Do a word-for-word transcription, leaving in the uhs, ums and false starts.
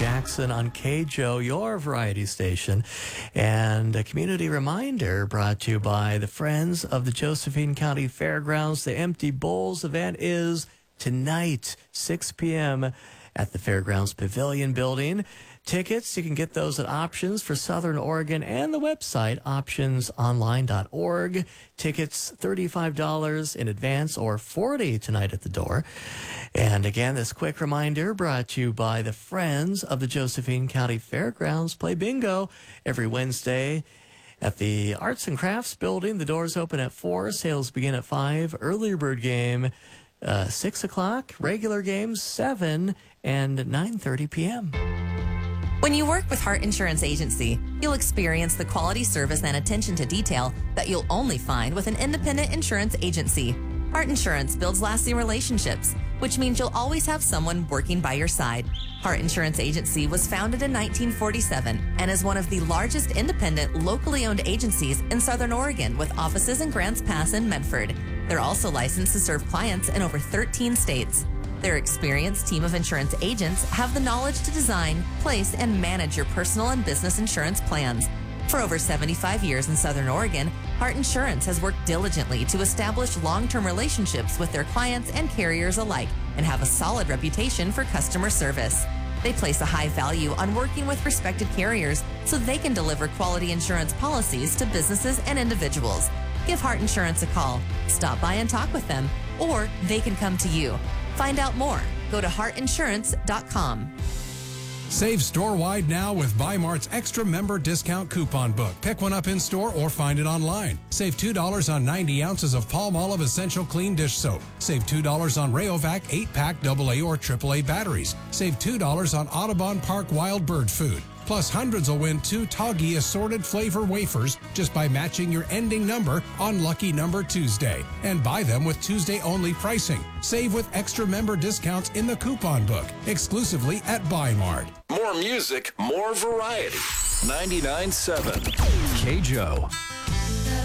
Jackson on K J O, your variety station. And a community reminder brought to you by the Friends of the Josephine County Fairgrounds. The Empty Bowls event is tonight, six p.m. at the Fairgrounds Pavilion Building. Tickets, you can get those at Options for Southern Oregon and the website options online dot org. Tickets thirty-five dollars in advance or forty dollars tonight at the door. And again, this quick reminder brought to you by the Friends of the Josephine County Fairgrounds. Play bingo every Wednesday at the Arts and Crafts Building. The doors open at four, sales begin at five. Early bird game uh, six o'clock, regular games seven and nine thirty p.m. When you work with Hart Insurance Agency, you'll experience the quality service and attention to detail that you'll only find with an independent insurance agency. Hart Insurance builds lasting relationships, which means you'll always have someone working by your side. Hart Insurance Agency was founded in nineteen forty-seven and is one of the largest independent, locally owned agencies in Southern Oregon with offices in Grants Pass and Medford. They're also licensed to serve clients in over thirteen states. Their experienced team of insurance agents have the knowledge to design, place, and manage your personal and business insurance plans. For over seventy-five years in Southern Oregon, Hart Insurance has worked diligently to establish long-term relationships with their clients and carriers alike and have a solid reputation for customer service. They place a high value on working with respected carriers so they can deliver quality insurance policies to businesses and individuals. Give Hart Insurance a call, stop by and talk with them, or they can come to you. Find out more. Go to heart insurance dot com. Save store-wide now with Bi-Mart's Extra Member Discount Coupon Book. Pick one up in store or find it online. Save two dollars on ninety ounces of Palmolive Essential Clean Dish Soap. Save two dollars on Rayovac eight pack double A or triple A batteries. Save two dollars on Audubon Park Wild Bird Food. Plus, hundreds will win two Toggy assorted flavor wafers just by matching your ending number on Lucky Number Tuesday. And buy them with Tuesday-only pricing. Save with extra member discounts in the coupon book, exclusively at Bi-Mart. More music, more variety. ninety-nine point seven K J O.